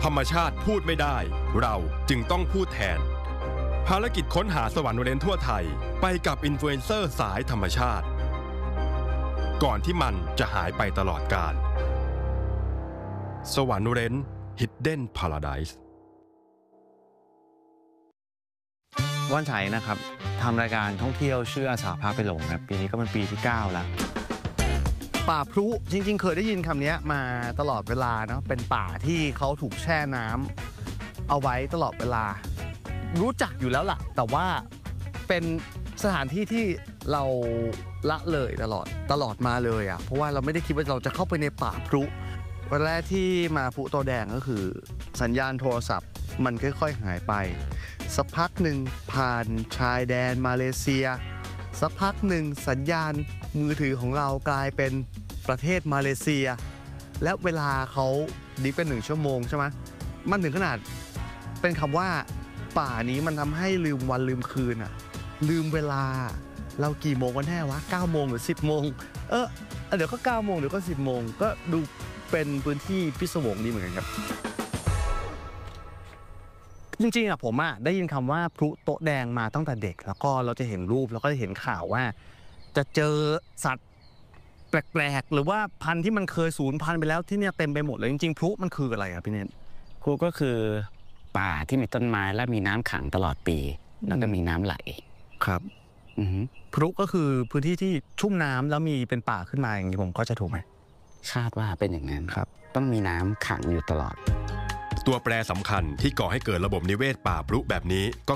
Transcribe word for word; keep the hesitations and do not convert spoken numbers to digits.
ธรรมชาติพูดไม่ได้เราจึงต้องพูดแทนภารกิจค้นหาสวรรค์นเรนทั่วไทยไปกับอินฟลูเอนเซอร์สายธรรมชาติก่อนที่มันจะหายไปตลอดกาลสวรรค์นเรน Hidden Paradise ว่านชัยนะครับทำรายการท่องเที่ยวชื่ออาสาพาไปหลงครับปีนี้ก็เป็นปีที่เก้าแล้วป่าพรุจริงๆเคยได้ยินคำนี้มาตลอดเวลาเนาะเป็นป่าที่เขาถูกแช่น้ำเอาไว้ตลอดเวลารู้จักอยู่แล้วล่ะแต่ว่าเป็นสถานที่ที่เราละเลยตลอดตลอดมาเลยอ่ะเพราะว่าเราไม่ได้คิดว่าเราจะเข้าไปในป่าพรุวันแรกที่มาพรุตัวแดงก็คือสัญญาณโทรศัพท์มันค่อยๆหายไปสักพักหนึ่งผ่านชายแดนมาเลเซียสักพักหนึ่งสัญญาณมือถือของเรากลายเป็นประเทศมาเลเซียและเวลาเขาดิฟเป็นหนึ่งชั่วโมงใช่ไหมมันถึงขนาดเป็นคำว่าป่านี้มันทำให้ลืมวันลืมคืนอะลืมเวลาเรากี่โมงกันแน่วะเก้าโมงหรือสิบโมงเออเดี๋ยวก็เก้าโมงเดี๋ยวก็สิบโมงก็ดูเป็นพื้นที่พิศวงดีเหมือนกันครับจริงๆอะผมอะได้ยินคำว่าพลุโต๊ะแดงมาตั้งแต่เด็กแล้วก็เราจะเห็นรูปแล้วก็จะเห็นข่าวว่าจะเจอสัตว์แปลกๆหรือว่าพันธุ์ที่มันเคยสูญพันธุ์ไปแล้วที่เนี่ยเต็มไปหมดเลยจริงๆพลุมันคืออะไรครับพี่เนตพลุก็คือป่าที่มีต้นไม้และมีน้ำขังตลอดปีแล้วก็มีน้ำไหลครับอือพลุก็คือพื้นที่ที่ชุ่มน้ำแล้วมีเป็นป่าขึ้นมาอย่างนี้ผมก็จะถูกไหมคาดว่าเป็นอย่างนั้นครับต้องมีน้ำขังอยู่ตลอดตัวแปรสำคัญที่ก่อให้เกิดระบบนิเวศป่าพลุแบบนี้ก็